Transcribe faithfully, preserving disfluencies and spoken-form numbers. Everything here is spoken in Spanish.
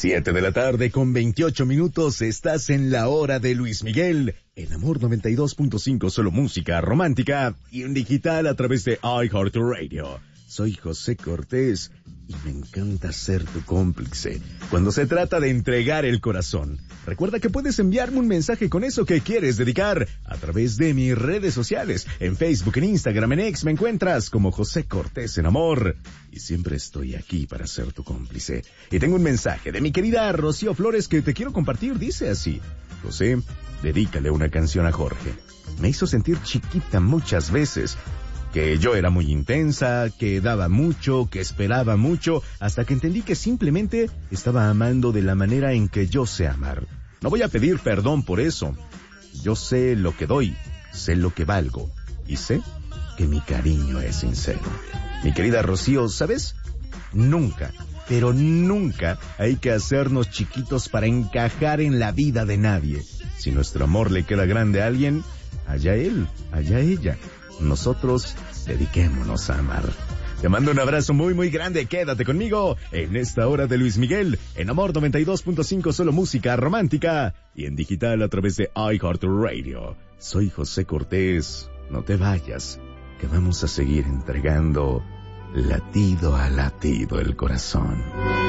Siete de la tarde con veintiocho minutos, estás en la hora de Luis Miguel, en Amor noventa y dos punto cinco, solo música romántica, y en digital a través de iHeartRadio. Soy José Cortés, y me encanta ser tu cómplice cuando se trata de entregar el corazón. Recuerda que puedes enviarme un mensaje con eso que quieres dedicar a través de mis redes sociales. En Facebook, en Instagram, en X me encuentras como José Cortés en Amor. Y siempre estoy aquí para ser tu cómplice. Y tengo un mensaje de mi querida Rocío Flores que te quiero compartir. Dice así: José, dedícale una canción a Jorge. Me hizo sentir chiquita muchas veces. Que yo era muy intensa, que daba mucho, que esperaba mucho, hasta que entendí que simplemente estaba amando de la manera en que yo sé amar. No voy a pedir perdón por eso. Yo sé lo que doy, sé lo que valgo, y sé que mi cariño es sincero. Mi querida Rocío, ¿sabes? Nunca, pero nunca hay que hacernos chiquitos para encajar en la vida de nadie. Si nuestro amor le queda grande a alguien, allá él, allá ella. Nosotros dediquémonos a amar. Te mando un abrazo muy muy grande. Quédate conmigo en esta hora de Luis Miguel, en Amor noventa y dos punto cinco, solo música romántica, y en digital a través de iHeartRadio. Soy José Cortés. No te vayas, que vamos a seguir entregando latido a latido el corazón.